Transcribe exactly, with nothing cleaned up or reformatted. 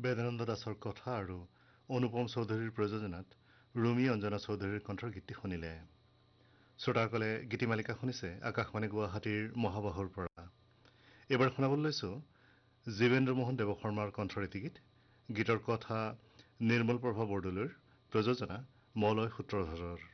বেদানন্দ দাসৰ কথা আৰু অনুপম চৌধুৰীৰ প্ৰযোজনাত ৰুমি অঞ্জনা চৌধুৰীৰ কণ্ঠৰ গীতটি শুনিলে। শ্ৰোতাসকলে গীতিমালিকা শুনিছে আকাশবাণী গুৱাহাটীৰ মহাবাহুৰ পৰা। এইবাৰ শুনাবলৈ লৈছোঁ জীৱেন্দ্ৰ মোহন দেৱশৰ্মাৰ কণ্ঠৰ এটি গীত। গীতৰ কথা নিৰ্মল প্ৰভা বৰদলৈৰ, প্ৰযোজনা মলয় সূত্ৰধৰৰ।